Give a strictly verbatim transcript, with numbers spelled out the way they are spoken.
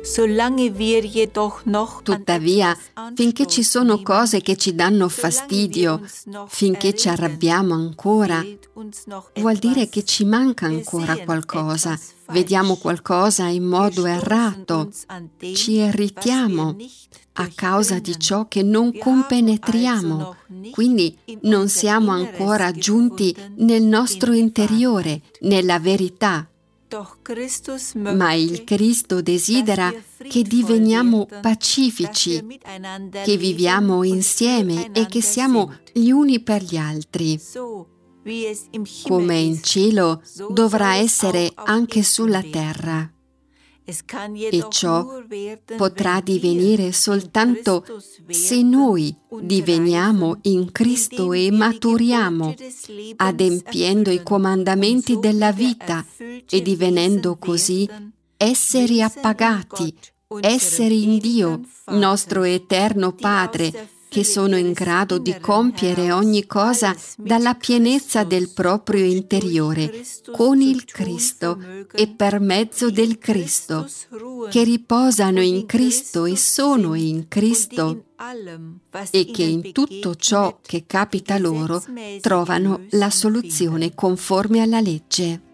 Tuttavia, finché ci sono cose che ci danno fastidio, finché ci arrabbiamo ancora, vuol dire che ci manca ancora qualcosa. Vediamo qualcosa in modo errato, ci irritiamo a causa di ciò che non compenetriamo, quindi non siamo ancora giunti nel nostro interiore, nella verità. Ma il Cristo desidera che diveniamo pacifici, che viviamo insieme e che siamo gli uni per gli altri. Come in cielo dovrà essere anche sulla terra. E ciò potrà divenire soltanto se noi diveniamo in Cristo e maturiamo, adempiendo i comandamenti della vita e divenendo così esseri appagati, esseri in Dio, nostro eterno Padre, che sono in grado di compiere ogni cosa dalla pienezza del proprio interiore, con il Cristo e per mezzo del Cristo, che riposano in Cristo e sono in Cristo, e che in tutto ciò che capita loro trovano la soluzione conforme alla legge.